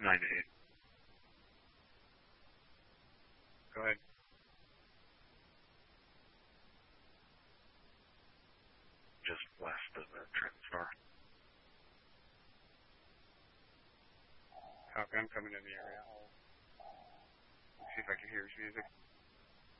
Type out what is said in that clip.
9 to 8. Go ahead. Just west of the Trenton Star. Copy, I'm coming in the area. See if I can hear his music.